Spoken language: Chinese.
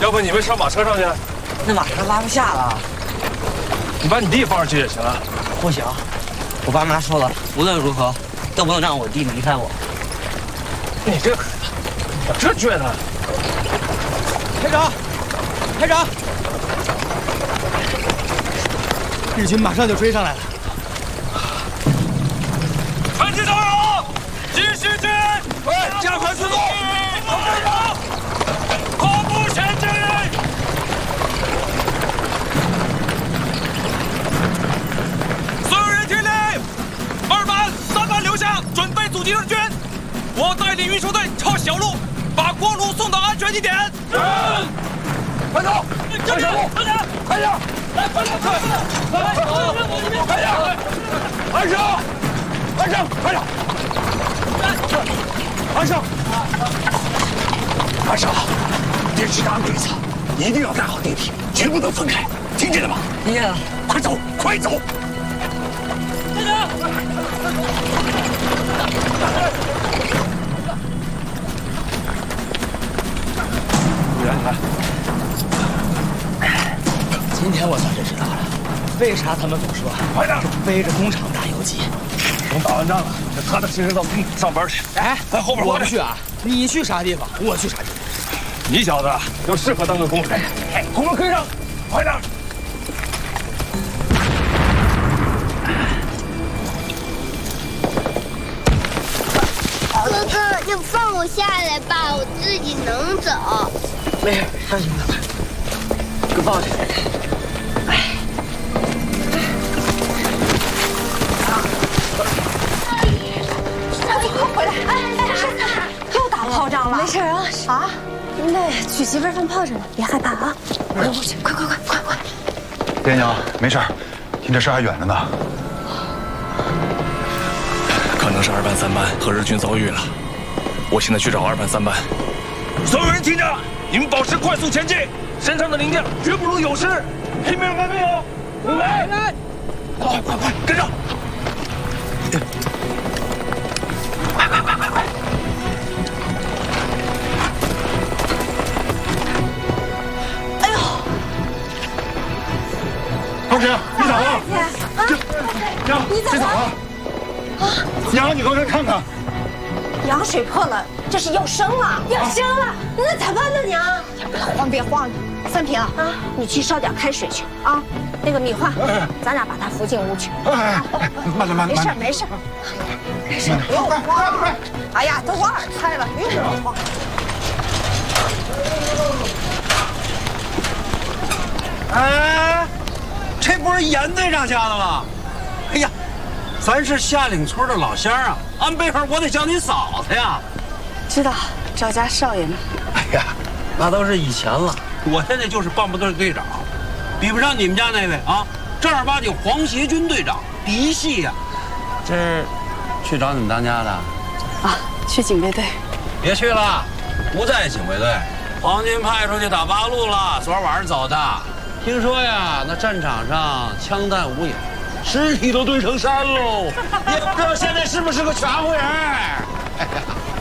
要不你们上马车上去？ 那马车拉不下了。 你把你弟放上去也行啊。 不行，我爸妈说了，无论如何都不能让我弟离开我。 你这孩子，我这倔呢。 排长，排长，日军马上就追上来了。 全体战友，继续进！快，加快速度！快步前进！所有人听令！2班、3班留下，准备阻击日军。我带领运输队抄小路，把锅炉送到安全地点。快走！快点！快点！快点！来，快点！快点！快点！安生！安生！快点！安生！安生，电视上对策，一定要带好地皮，绝不能分开，听见了吗？ 听见了。 快走！快走！ 队长！ 远看。 今天我算是知道了，为啥他们总说快点背着工厂打游击。 等打完仗了，就踏踏实实到工厂上班去。 哎， 在后边我不去啊！你去啥地方，我去啥地方。 你小子就适合当个工人。后面跟上，快点！ 哥哥，就放我下来吧，我自己能走。 没事，放心吧，给我抱起来。 回来！又打炮仗了？ 没事啊啊！那娶媳妇儿放炮仗，别害怕啊！我过去，快！ 爹娘，没事，离这事还远着呢。 可能是2班、3班和日军遭遇了，我现在去找2班、3班。所有人听着，你们保持快速前进，身上的零件绝不容有失。黑面还没有？来！快，跟上！快！ 哎呦！ 同学，你咋了？娘， 你怎么了？ 啊！娘，你过来看看。 羊水破了，这是要生了！要生了，那咋办呢，娘？别慌！三平啊，你去烧点开水去啊。那个米花，咱俩把他扶进屋去。 慢点。 没事。不用慌。哎呀，都往哪开了？别慌。 哎，这不是严队长家的吗？哎呀，咱是下岭村的老乡啊，按辈分我得叫你嫂子呀。 知道，赵家少爷呢？ 哎呀，那都是以前了，我现在就是棒棒队队长，比不上你们家那位啊，正儿八经皇协军队长，嫡系呀。这是去找你们当家的？ 啊，去警备队。 别去了，不在警备队，皇军派出去打八路了，昨晚上走的。听说呀，那战场上枪弹无影，尸体都堆成山喽，也不知道现在是不是个全乎人。